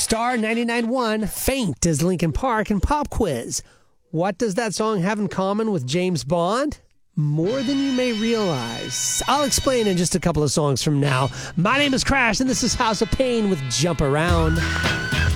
Star 99.1, Faint is Linkin Park, and Pop Quiz. What does that song have in common with James Bond? More than you may realize. I'll explain in just a couple of songs from now. My name is Crash, and this is House of Pain with Jump Around.